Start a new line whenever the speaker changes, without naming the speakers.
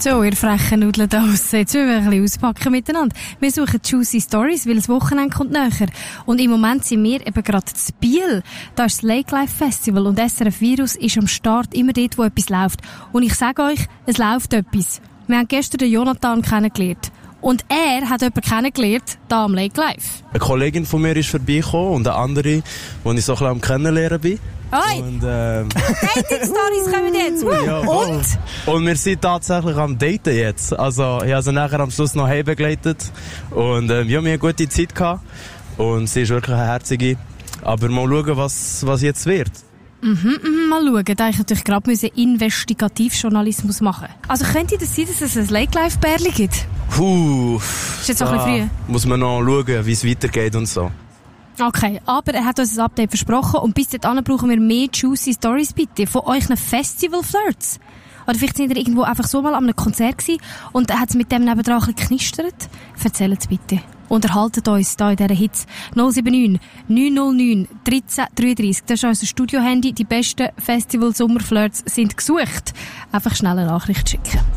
So, ihr frechen Nudeln da draussen. Jetzt wollen wir ein bisschen auspacken miteinander. Wir suchen Juicy Stories, weil das Wochenende kommt näher. Und im Moment sind wir eben gerade zu Biel. Da ist das Lake Life Festival und SRF Virus ist am Start immer dort, wo etwas läuft. Und ich sage euch, es läuft etwas. Wir haben gestern den Jonathan kennengelernt. Und er hat jemanden kennengelernt, da am Lake Life.
Eine Kollegin von mir ist vorbeigekommen und eine andere, die ich so ein bisschen am Kennenlernen bin.
Oi!
Und,
Dating-Stories kommen jetzt.
Ja, und wir sind tatsächlich am Daten jetzt. Also, ich habe sie nachher am Schluss noch heim begleitet. Und ja, wir haben eine gute Zeit gehabt. Und sie ist wirklich eine herzige. Aber mal schauen, was jetzt wird.
Mal schauen. Da ich natürlich gerade Investigativjournalismus machen. Also könnte das sein, dass es ein Lake Life Bärli gibt? Ist jetzt auch ein bisschen früh.
Muss man noch schauen, wie es weitergeht und so.
Okay, aber er hat uns ein Update versprochen und bis dahin brauchen wir mehr Juicy Stories bitte von euch Festival-Flirts. Oder vielleicht sind ihr irgendwo einfach so mal an einem Konzert gewesen und hat es mit dem nebendran ein bisschen knistert. Erzählt es bitte. Unterhaltet uns da in dieser Hits 079 909 1333. Das ist unser Studio-Handy. Die besten Festival-Sommerflirts sind gesucht. Einfach schnell eine Nachricht schicken.